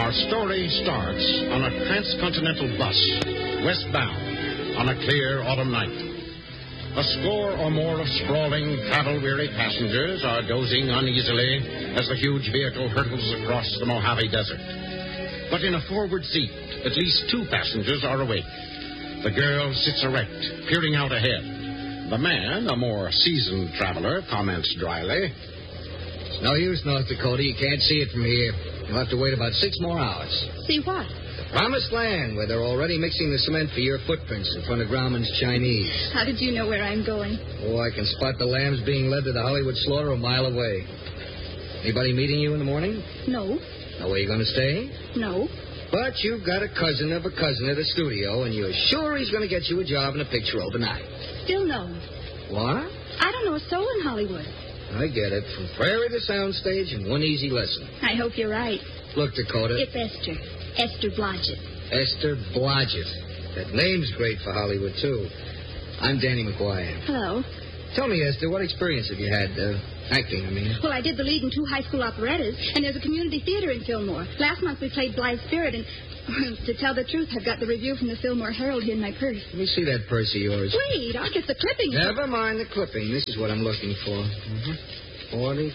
Our story starts on a transcontinental bus, westbound, on a clear autumn night. A score or more of sprawling, travel-weary passengers are dozing uneasily as the huge vehicle hurtles across the Mojave Desert. But in a forward seat, at least two passengers are awake. The girl sits erect, peering out ahead. The man, a more seasoned traveler, comments dryly. It's no use, North Dakota. You can't see it from here. You'll have to wait about 6 more hours. See what? The promised land, where they're already mixing the cement for your footprints in front of Grauman's Chinese. How did you know where I'm going? Oh, I can spot the lambs being led to the Hollywood slaughter a mile away. Anybody meeting you in the morning? No. Know where you're going to stay? No. But you've got a cousin of a cousin at the studio, and you're sure he's going to get you a job in a picture overnight. Still no. What? I don't know a soul in Hollywood. I get it. From prairie to soundstage in one easy lesson. I hope you're right. Look, Dakota. It's Esther. Esther Blodgett. Esther Blodgett. That name's great for Hollywood, too. I'm Danny McGuire. Hello. Tell me, Esther, what experience have you had, acting, I mean? Well, I did the lead in 2 high school operettas, and there's a community theater in Fillmore. Last month we played Blithe Spirit, and to tell the truth, I've got the review from the Fillmore Herald here in my purse. Let me see that purse of yours. Wait, I'll get the clipping. Never mind the clipping. This is what I'm looking for. $63.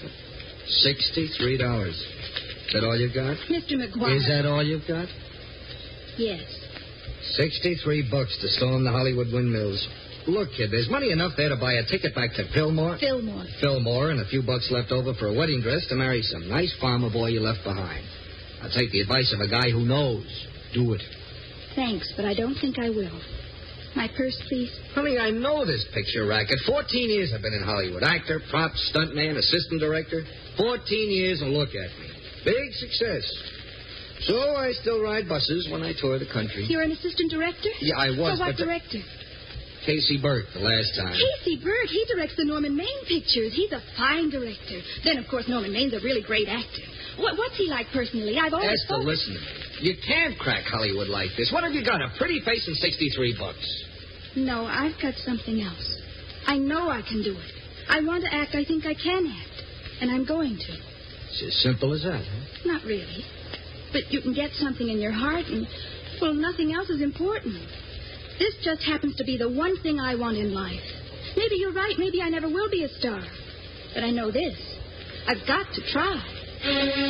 Is that all you've got? Mr. McGuire. Is that all you've got? Yes. $63 to storm the Hollywood windmills. Look, kid, there's money enough there to buy a ticket back to Fillmore. Fillmore, and a few bucks left over for a wedding dress to marry some nice farmer boy you left behind. I'll take the advice of a guy who knows. Do it. Thanks, but I don't think I will. My purse, please. Honey, I know this picture racket. 14 years I've been in Hollywood. Actor, prop, stuntman, assistant director. 14 years, and look at me. Big success. So I still ride buses when I tour the country. You're an assistant director? Yeah, I was. For what director? Casey Burt, the last time. Casey Burt, he directs the Norman Maine pictures. He's a fine director. Then, of course, Norman Maine's a really great actor. What's he like personally? I've always Esther, listen. You can't crack Hollywood like this. What have you got, a pretty face and $63? No, I've got something else. I know I can do it. I want to act. I think I can act. And I'm going to. It's as simple as that, huh? Not really. But you can get something in your heart and, well, nothing else is important. This just happens to be the one thing I want in life. Maybe you're right. Maybe I never will be a star. But I know this. I've got to try.